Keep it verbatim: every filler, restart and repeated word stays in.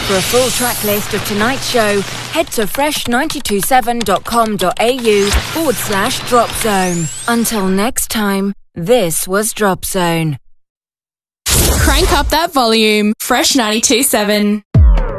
For a full track list of tonight's show, head to fresh nine two seven dot com dot a u forward slash drop zone. Until next time, this was Drop Zone. Crank up that volume. Fresh ninety-two point seven.